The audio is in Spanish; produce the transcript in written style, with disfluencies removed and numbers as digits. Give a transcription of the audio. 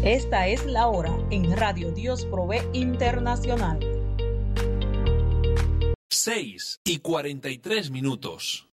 Esta es la hora en Radio Dios Provee Internacional. 6:43.